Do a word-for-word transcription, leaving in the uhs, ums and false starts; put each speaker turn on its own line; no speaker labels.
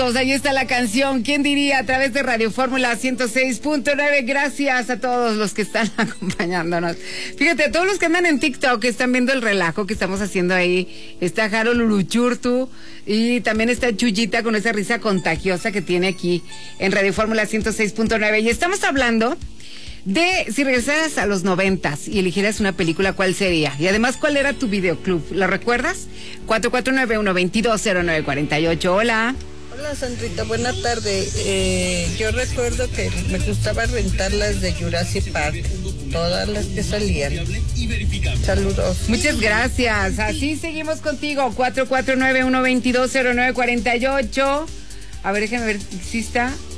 Ahí está la canción, ¿quién diría? A través de Radio Fórmula ciento seis punto nueve. Gracias a todos los que están acompañándonos. Fíjate, a todos los que andan en TikTok, que están viendo el relajo que estamos haciendo ahí. Está Jaro Luluchurtu y también está Chuyita con esa risa contagiosa que tiene aquí en Radio Fórmula ciento seis punto nueve. Y estamos hablando de si regresaras a los noventas y eligieras una película, ¿cuál sería? Y además, ¿cuál era tu videoclub? ¿Lo recuerdas? cuatro cuatro nueve uno dos dos cero nueve cuatro ocho. Hola.
Hola Sandrita, buena tarde. Eh, yo recuerdo que me gustaba rentar las de Jurassic Park, todas las que salían. Saludos.
Muchas gracias. Así seguimos contigo. cuatro cuatro nueve uno dos dos cero nueve cuatro ocho. A ver, déjame ver si está.